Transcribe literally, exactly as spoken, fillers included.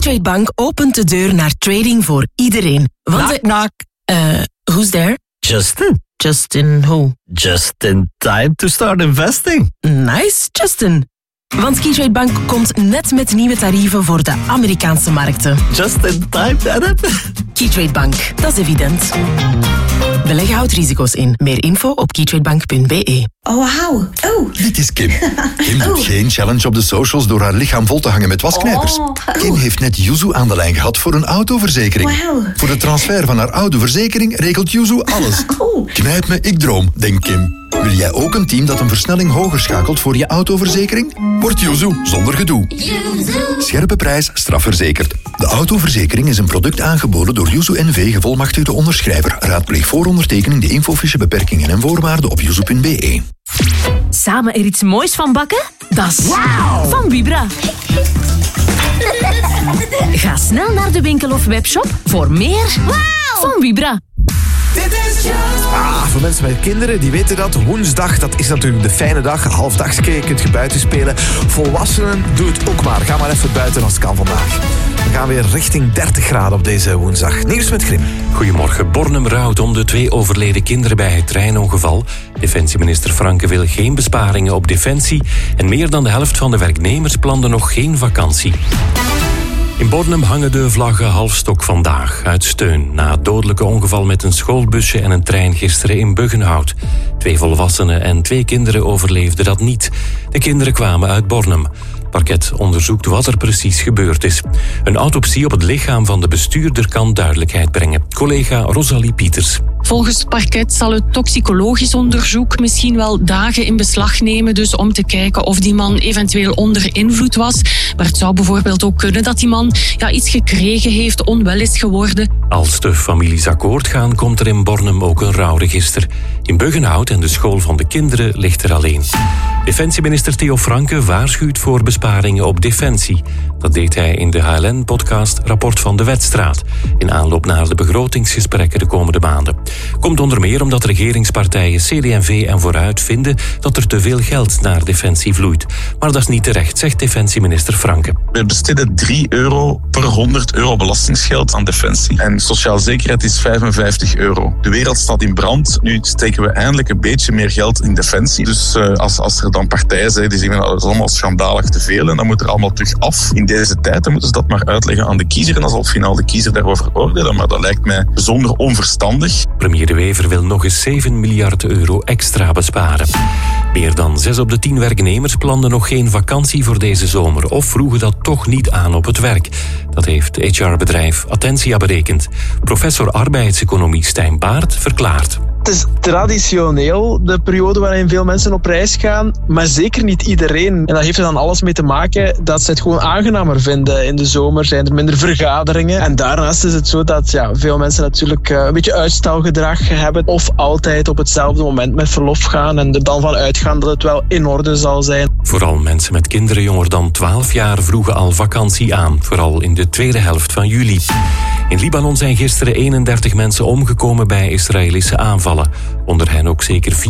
Keytrade Bank opent de deur naar trading voor iedereen. Want Knock, de... knock. Uh, who's there? Justin. Justin who? Just in time to start investing. Nice, Justin. Want Keytrade Bank komt net met nieuwe tarieven voor de Amerikaanse markten. Just in time, Adam. Keytrade Bank, dat is evident. Beleggen houdt risico's in. Meer info op keytradebank punt b e. Oh, wauw. Oh. Dit is Kim. Kim doet Oh. geen challenge op de socials door haar lichaam vol te hangen met wasknijpers. Oh. Kim heeft net Yuzu aan de lijn gehad voor een autoverzekering. Wauw. Voor de transfer van haar oude verzekering regelt Yuzu alles. Oh. Knijp me, ik droom, denkt Kim. Wil jij ook een team dat een versnelling hoger schakelt voor je autoverzekering? Word Yuzu zonder gedoe. Scherpe prijs, strafverzekerd. De autoverzekering is een product aangeboden door Yuzu N V gevolmachtigde onderschrijver. Raadpleeg voor ondertekening de infofiche beperkingen en voorwaarden op yuzu punt b e. Samen er iets moois van bakken? Dat is van Vibra. Ga snel naar de winkel of webshop voor meer van Vibra. Ah, voor mensen met kinderen, die weten dat. Woensdag, dat is natuurlijk de fijne dag. Halfdagske, je kunt je buiten spelen. Volwassenen, doe het ook maar. Ga maar even buiten als het kan vandaag. We gaan weer richting dertig graden op deze woensdag. Nieuws met Grim. Goedemorgen. Bornem rouwt om de twee overleden kinderen bij het treinongeval. Defensieminister Franke wil geen besparingen op defensie. En meer dan de helft van de werknemers plande nog geen vakantie. In Bornem hangen de vlaggen halfstok vandaag uit steun na het dodelijke ongeval met een schoolbusje en een trein gisteren in Buggenhout. Twee volwassenen en twee kinderen overleefden dat niet. De kinderen kwamen uit Bornem. Het parket onderzoekt wat er precies gebeurd is. Een autopsie op het lichaam van de bestuurder kan duidelijkheid brengen. Collega Rosalie Pieters. Volgens het parket zal het toxicologisch onderzoek misschien wel dagen in beslag nemen, dus om te kijken of die man eventueel onder invloed was. Maar het zou bijvoorbeeld ook kunnen dat die man ja, iets gekregen heeft, onwel is geworden. Als de families akkoord gaan, komt er in Bornem ook een rouwregister. In Buggenhout en de school van de kinderen ligt er alleen. Defensieminister Theo Franke waarschuwt voor besparingen op defensie. Dat deed hij in de H L N-podcast Rapport van de Wetstraat, in aanloop naar de begrotingsgesprekken de komende maanden. Komt onder meer omdat regeringspartijen C D en V en Vooruit vinden dat er te veel geld naar defensie vloeit. Maar dat is niet terecht, zegt defensieminister Franke. We besteden drie euro per honderd euro belastingsgeld aan defensie. En sociale zekerheid is vijfenvijftig euro. De wereld staat in brand. Nu steken we eindelijk een beetje meer geld in defensie. Dus uh, als, als er dan partijen zijn die zeggen dat is allemaal schandalig te veel en dan moet er allemaal terug af in deze tijd, dan moeten ze dat maar uitleggen aan de kiezer en dan zal finaal de kiezer daarover oordelen. Maar dat lijkt mij bijzonder onverstandig. Premier De Wever wil nog eens zeven miljard euro extra besparen. Meer dan zes op de tien werknemers planden nog geen vakantie voor deze zomer of vroegen dat toch niet aan op het werk. Dat heeft H R-bedrijf Attentia berekend. Professor arbeidseconomie Stijn Baart verklaart. Het is traditioneel de periode waarin veel mensen op reis gaan, maar zeker niet iedereen. En dat heeft er dan alles mee te maken dat ze het gewoon aangenamer vinden. In de zomer zijn er minder vergaderingen. En daarnaast is het zo dat ja, veel mensen natuurlijk een beetje uitstelgedrag hebben of altijd op hetzelfde moment met verlof gaan en er dan van uitgaan dat het wel in orde zal zijn. Vooral mensen met kinderen jonger dan twaalf jaar vroegen al vakantie aan, vooral in de tweede helft van juli. In Libanon zijn gisteren eenendertig mensen omgekomen bij Israëlische aanvallen. Onder hen ook zeker vier